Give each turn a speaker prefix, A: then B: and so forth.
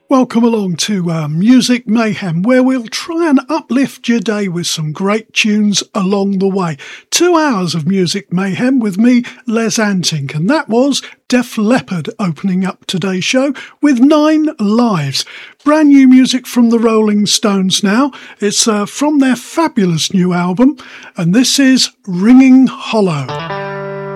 A: Welcome along to Music Mayhem, where we'll try and uplift your day with some great tunes along the way. 2 hours of Music Mayhem with me, Les Anting, and that was Def Leppard opening up today's show with 9 Lives. Brand new music from the Rolling Stones now. It's from their fabulous new album, and this is Ringing Hollow.